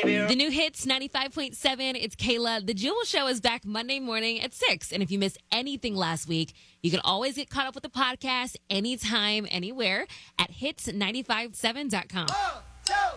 The new hits 95.7. It's Kayla. The Jewel Show is back Monday morning at 6. And if you missed anything last week, you can always get caught up with the podcast anytime, anywhere at hits957.com.